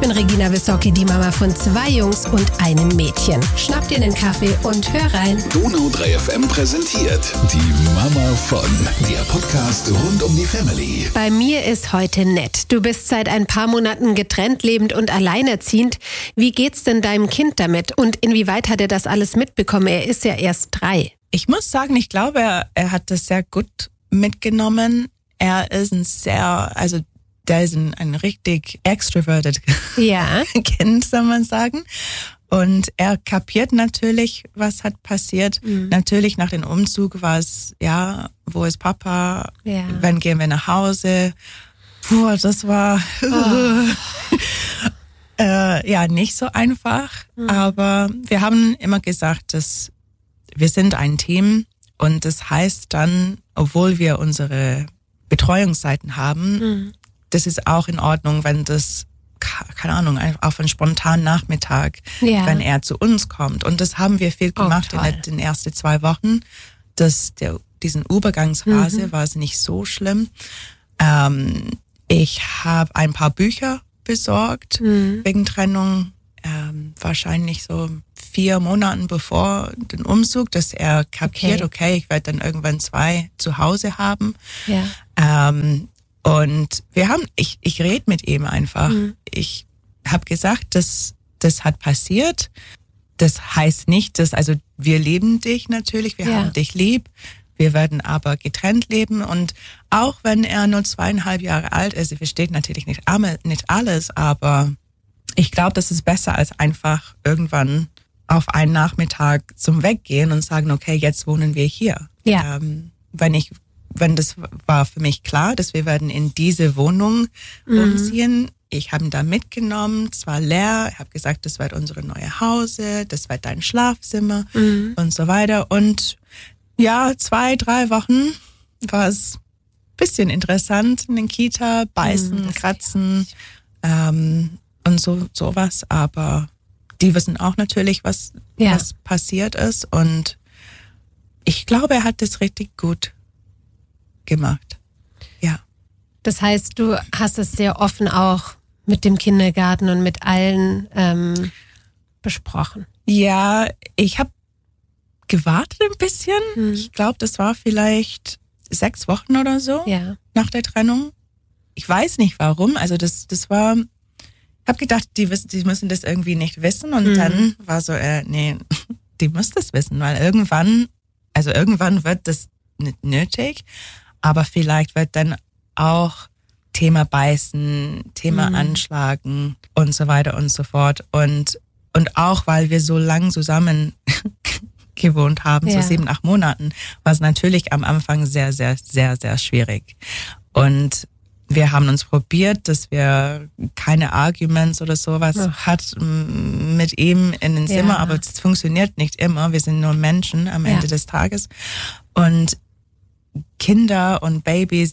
bin Regina Wissocki, die Mama von 2 Jungs und einem Mädchen. Schnapp dir einen Kaffee und hör rein. Donau 3 FM präsentiert die Mama von, der Podcast rund um die Family. Bei mir ist heute Nett. Du bist seit ein paar Monaten getrennt lebend und alleinerziehend. Wie geht's denn deinem Kind damit? Und inwieweit hat er das alles mitbekommen? Er ist ja erst 3. Ich muss sagen, ich glaube, er hat das sehr gut mitgenommen. Er ist der ist ein richtig extroverted Kind, soll man sagen. Und er kapiert natürlich, was hat passiert. Mhm. Natürlich nach dem Umzug war es, wo ist Papa? Ja. Wann gehen wir nach Hause? Das war nicht so einfach. Mhm. Aber wir haben immer gesagt, dass wir sind ein Team. Und das heißt dann, obwohl wir unsere Betreuungszeiten haben, das ist auch in Ordnung, wenn das, keine Ahnung, auf einen spontanen Nachmittag, wenn er zu uns kommt. Und das haben wir viel gemacht in den ersten 2 Wochen. Diesen Übergangsphase war es nicht so schlimm. Ich habe ein paar Bücher besorgt wegen Trennung, wahrscheinlich so 4 Monaten bevor den Umzug, dass er kapiert, okay, ich werde dann irgendwann 2 zu Hause haben. Ja. Und ich rede mit ihm einfach. Ich habe gesagt, dass das hat passiert. Das heißt nicht, wir lieben dich natürlich, wir haben dich lieb. Wir werden aber getrennt leben. Und auch wenn er nur 2,5 Jahre alt ist, er versteht natürlich nicht alles, aber ich glaube, das ist besser als einfach irgendwann auf einen Nachmittag zum Weggehen und sagen, okay, jetzt wohnen wir hier. Ja. Wenn das war für mich klar, dass wir werden in diese Wohnung umziehen. Ich habe ihn da mitgenommen, es war leer. Ich habe gesagt, das wird unsere neue Hause, das wird dein Schlafzimmer und so weiter. Und 2-3 Wochen war es ein bisschen interessant in den Kita, beißen, kratzen und sowas. Aber die wissen auch natürlich, was passiert ist. Und ich glaube, er hat das richtig gut gemacht. Ja. Das heißt, du hast es sehr offen auch mit dem Kindergarten und mit allen besprochen. Ja, ich habe gewartet ein bisschen. Ich glaube, das war vielleicht 6 Wochen oder so nach der Trennung. Ich weiß nicht warum. Also das war, ich habe gedacht, die müssen das irgendwie nicht wissen. Und dann war so, nee, die müssen das wissen, weil irgendwann wird das nicht nötig. Aber vielleicht wird dann auch Thema Beißen, Thema Anschlagen und so weiter und so fort. Und auch, weil wir so lang zusammen gewohnt haben, so 7-8 Monaten, war es natürlich am Anfang sehr, sehr, sehr, sehr schwierig. Und wir haben uns probiert, dass wir keine Arguments oder sowas hat mit ihm in den Zimmer, aber es funktioniert nicht immer. Wir sind nur Menschen am Ende des Tages. Und Kinder und Babys,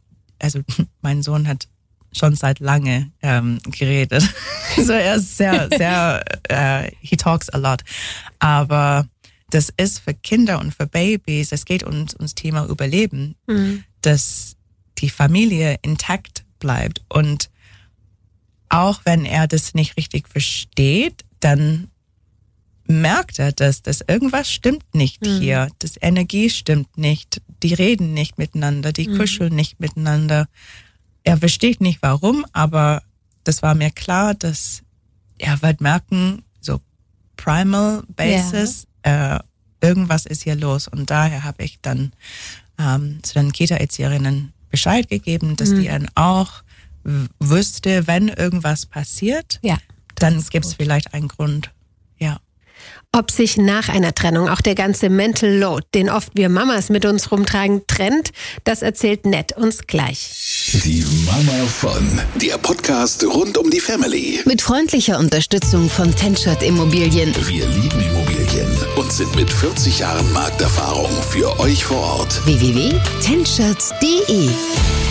mein Sohn hat schon seit lange geredet. So er ist sehr, sehr, he talks a lot. Aber das ist für Kinder und für Babys, es geht ums Thema Überleben, dass die Familie intakt bleibt. Und auch wenn er das nicht richtig versteht, dann merkt er, dass irgendwas stimmt nicht hier. Das Energie stimmt nicht. Die reden nicht miteinander, die kuscheln nicht miteinander. Er versteht nicht warum, aber das war mir klar, dass er wird merken, so primal basis, irgendwas ist hier los. Und daher habe ich dann zu den Kita-Erzieherinnen Bescheid gegeben, dass die dann auch wüsste, wenn irgendwas passiert, dann gibt es vielleicht einen Grund. Ja. Ob sich nach einer Trennung auch der ganze Mental Load, den oft wir Mamas mit uns rumtragen, trennt, das erzählt Nett uns gleich. Die Mama von, der Podcast rund um die Family. Mit freundlicher Unterstützung von Tenschert Immobilien. Wir lieben Immobilien und sind mit 40 Jahren Markterfahrung für euch vor Ort. www.tenschert.de